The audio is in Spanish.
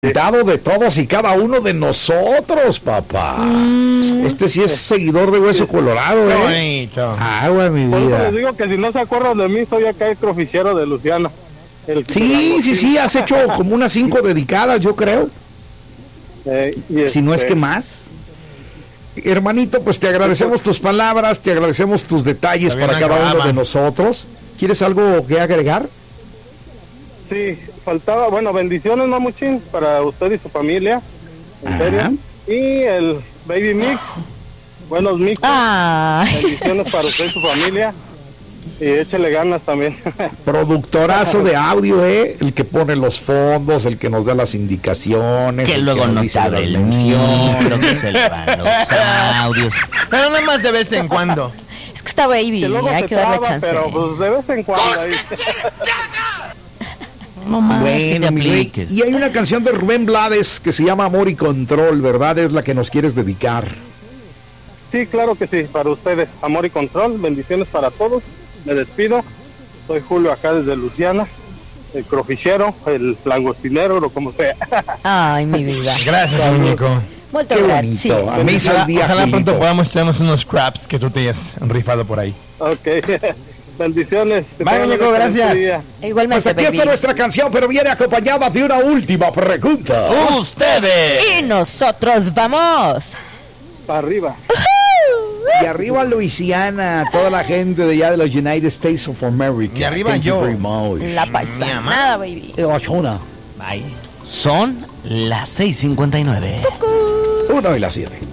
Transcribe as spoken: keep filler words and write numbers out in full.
De todos y cada uno de nosotros, papá. Mm. Este sí es seguidor de Hueso Colorado, ¿eh? Bonito. Agua, mi vida. Por eso les digo que si no se acuerdan de mí, soy acá el croficiero de Luciana. El sí, sí, sí, has hecho como unas cinco dedicadas, yo creo. Eh, y si no es que más. Hermanito, pues te agradecemos tus palabras, te agradecemos tus detalles para cada uno grama. de nosotros. ¿Quieres algo que agregar? Sí, faltaba, bueno, bendiciones, mamuchín, para usted y su familia, en Ajá. serio. Y el Baby Mix, buenos mix. Bendiciones para usted y su familia. Y échele ganas también. Productorazo de audio, ¿eh? El que pone los fondos, el que nos da las indicaciones. Que el luego que nos no dice sabe el mención, lo que se le van los audios. Pero nada más de vez en cuando. Es que está Baby, que hay que darle chance. Pero pues de vez en cuando. Ahí. No más, bueno, mi rey. Y hay una canción de Rubén Blades que se llama Amor y Control, ¿verdad? Es la que nos quieres dedicar. Sí, claro que sí, para ustedes. Amor y Control, bendiciones para todos. Me despido. Soy Julio acá desde Luciana, el croficiero, el langostinero, o como sea. Ay, mi vida. Gracias, Nico. Muy Qué bonito. Sí. A mí ojalá, día, ojalá pronto podamos echarnos unos scraps que tú te hayas rifado por ahí. Ok. Bendiciones. Vaya, Nico, gracias. Igualmente, pues aquí baby. Está nuestra canción, pero viene acompañada de una última pregunta. ¡Ustedes! Y nosotros vamos. Para arriba. Y arriba Luisiana, toda la gente de allá de los United States of America. Y arriba Thank yo. La paisanada, baby. Bye. Son las seis cincuenta y nueve. Uno y las siete.